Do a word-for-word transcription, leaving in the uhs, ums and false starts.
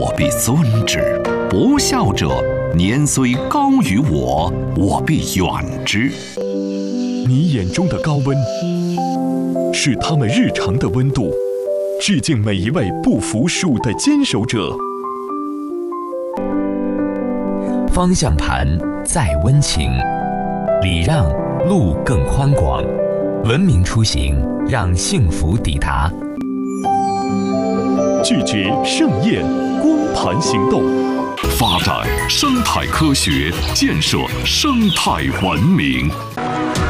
我必尊之；不孝者，年虽高于我，我必远之。 你眼中的高温，是他们日常的温度。致敬每一位不服输的坚守者。 方向盘再温情，礼让路更宽广，文明出行让幸福抵达。 拒绝盛宴，光盘行动， 发展生态科学，建设生态文明。